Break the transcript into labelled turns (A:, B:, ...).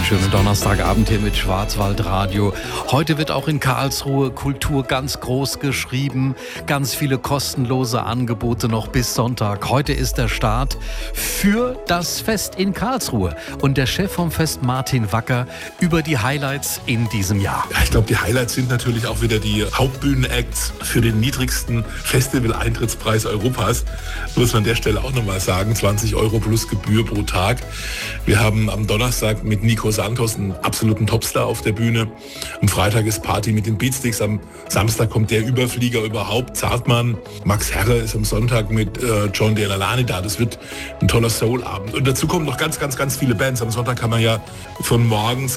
A: Schönen Donnerstagabend hier mit Schwarzwaldradio. Heute wird auch in Karlsruhe Kultur ganz groß geschrieben. Ganz viele kostenlose Angebote noch bis Sonntag. Heute ist der Start für das Fest in Karlsruhe. Und der Chef vom Fest, Martin Wacker, über die Highlights in diesem Jahr.
B: Ja, ich glaube, die Highlights sind natürlich auch wieder die Hauptbühnen-Acts für den niedrigsten Festival-Eintrittspreis Europas. Muss man an der Stelle auch nochmal sagen, 20 € plus Gebühr pro Tag. Wir haben am Donnerstag mit Nico Santos einen absoluten Topstar auf der Bühne. Am Freitag ist Party mit den Beatsticks. Am Samstag kommt der Überflieger überhaupt, Zartmann. Max Herre ist am Sonntag mit John Delalani da. Das wird ein toller Soul-Abend. Und dazu kommen noch ganz viele Bands. Am Sonntag kann man ja von morgens